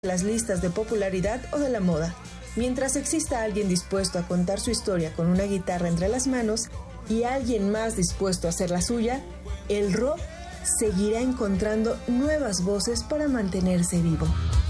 las listas de popularidad o de la moda. Mientras exista alguien dispuesto a contar su historia con una guitarra entre las manos y alguien más dispuesto a hacer la suya, el rock seguirá encontrando nuevas voces para mantenerse vivo.